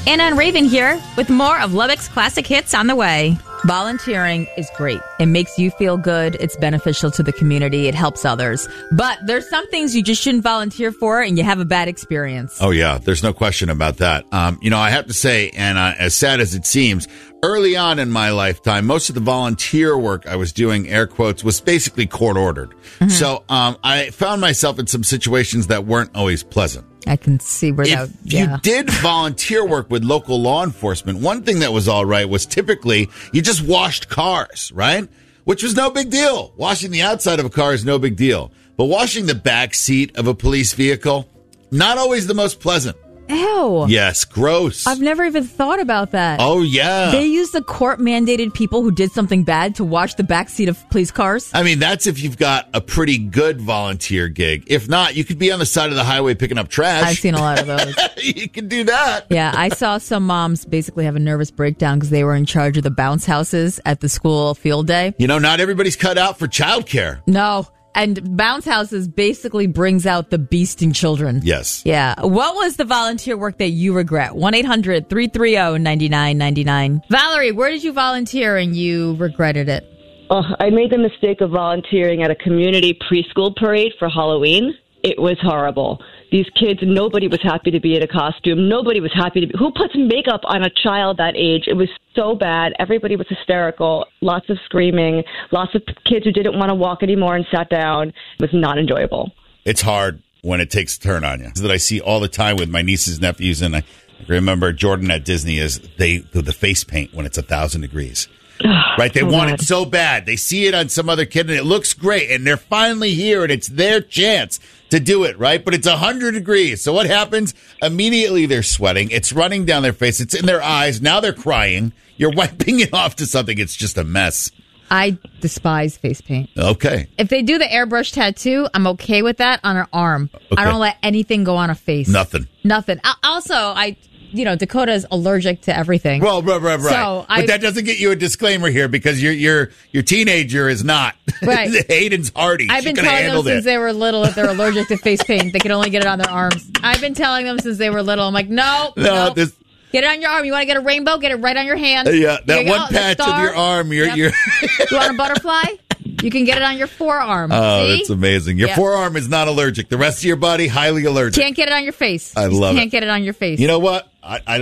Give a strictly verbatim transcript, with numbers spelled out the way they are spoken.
Anna and Raven here with more of Lubbock's classic hits on the way. Volunteering is great. It makes you feel good. It's beneficial to the community. It helps others. But there's some things you just shouldn't volunteer for and you have a bad experience. Oh, yeah. There's no question about that. Um, you know, I have to say, and uh, as sad as it seems, early on in my lifetime, most of the volunteer work I was doing, air quotes, was basically court ordered. Mm-hmm. So um, I found myself in some situations that weren't always pleasant. I can see where if that, yeah. you did volunteer work with local law enforcement, one thing that was all right was typically you just washed cars, right? Which was no big deal. Washing the outside of a car is no big deal. But washing the back seat of a police vehicle, not always the most pleasant. Ew. Yes, gross. I've never even thought about that. Oh, yeah. They use the court-mandated people who did something bad to wash the backseat of police cars? I mean, that's if you've got a pretty good volunteer gig. If not, you could be on the side of the highway picking up trash. I've seen a lot of those. You can do that. Yeah, I saw some moms basically have a nervous breakdown because they were in charge of the bounce houses at the school field day. You know, not everybody's cut out for childcare. No. And bounce houses basically brings out the beast in children. Yes. Yeah. What was the volunteer work that you regret? one eight hundred three three zero nine nine nine nine. Valerie, where did you volunteer and you regretted it? Oh, I made the mistake of volunteering at a community preschool parade for Halloween. It was horrible. These kids, nobody was happy to be in a costume. Nobody was happy to be. Who puts makeup on a child that age? It was so bad. Everybody was hysterical. Lots of screaming. Lots of kids who didn't want to walk anymore and sat down. It was not enjoyable. It's hard when it takes a turn on you. That I see all the time with my nieces, nephews, and I remember Jordan at Disney is they do the face paint when it's a thousand degrees. Right? They Oh, want God. it so bad. They see it on some other kid and it looks great and they're finally here and it's their chance to do it, right? But it's one hundred degrees. So what happens? Immediately they're sweating. It's running down their face. It's in their eyes. Now they're crying. You're wiping it off to something. It's just a mess. I despise face paint. Okay. If they do the airbrush tattoo, I'm okay with that on her arm. Okay. I don't let anything go on a face. Nothing. Nothing. I- Also, I... You know, Dakota's allergic to everything. Well, right, right, right. So but I, that doesn't get you a disclaimer here because your your your teenager is not. Right. Hayden's hardy. I've She been could have telling them handled since it. they were little if they're allergic to face paint, they can only get it on their arms. I've been telling them since they were little. I'm like, no, No, no. this- Get it on your arm. You want to get a rainbow? Get it right on your hand. Yeah, that Here you one go, the patch of star. your arm. You're, Yep. you're You want a butterfly? You can get it on your forearm. Oh, See? that's amazing. Your Yep. forearm is not allergic. The rest of your body, highly allergic. Can't get it on your face. I You love can't it. get it on your face. You know what? I, I